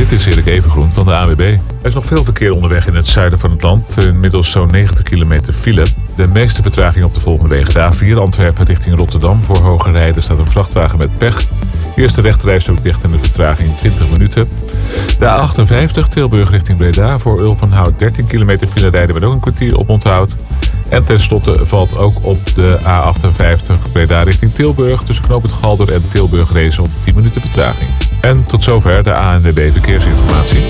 Dit is Erik Evengroen van de ANWB. Er is nog veel verkeer onderweg in het zuiden van het land. Inmiddels zo'n 90 kilometer file. De meeste vertraging op de volgende wegen. De A4 Antwerpen richting Rotterdam. Voor Hogerheide staat een vrachtwagen met pech. Eerste rechterrijstrook dicht en de vertraging 20 minuten. De A58 Tilburg richting Breda. Voor Ulvenhout 13 kilometer file rijden met ook een kwartier op onthoud. En tenslotte valt ook op de A58 Breda richting Tilburg. Tussen knooppunt Galder en Tilburg Reeshof 10 minuten vertraging. En tot zover de ANWB Verkeersinformatie.